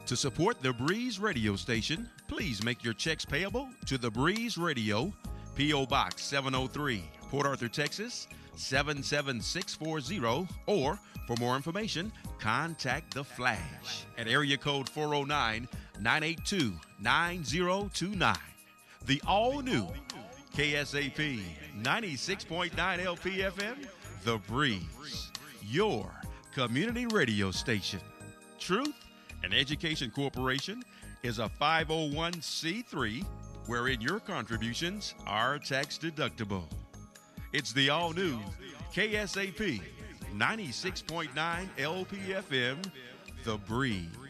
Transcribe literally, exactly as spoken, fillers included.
To support the Breeze radio station, please make your checks payable to the Breeze Radio, P O. Box seven oh three, Port Arthur, Texas seven seven six four zero, or for more information, contact The Flash at area code four oh nine, nine eight two, nine oh two nine. The all-new K S A P ninety-six point nine L P F M, The Breeze, your community radio station. Truth and Education Corporation is a five oh one c three wherein your contributions are tax deductible. It's the all-new K S A P ninety-six point nine L P F M, The Breeze.